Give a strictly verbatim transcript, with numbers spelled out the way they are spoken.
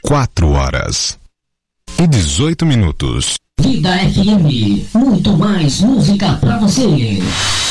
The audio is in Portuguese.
quatro horas e dezoito minutos. Vida F M, muito mais música pra você.